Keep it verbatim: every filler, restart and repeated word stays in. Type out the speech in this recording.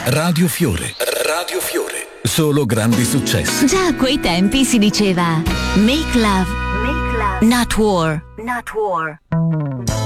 Radio Fiore. Radio Fiore. Solo grandi successi. Già a quei tempi si diceva Make love, Make love. Not war. Not war.